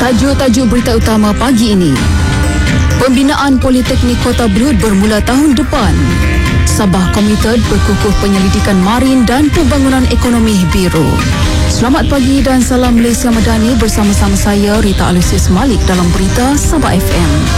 Tajuk-tajuk berita utama pagi ini. Pembinaan Politeknik Kota Belud bermula tahun depan. Sabah Komited berkukuh penyelidikan marin dan pembangunan ekonomi biru. Selamat pagi dan salam Malaysia Madani, bersama-sama saya Rita Alusius Malik dalam berita Sabah FM.